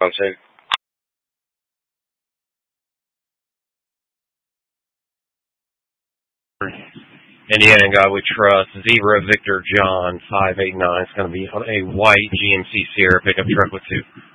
on 2. Indiana and God We Trust, Zebra Victor John 589. It's going to be on a white GMC Sierra pickup truck with 2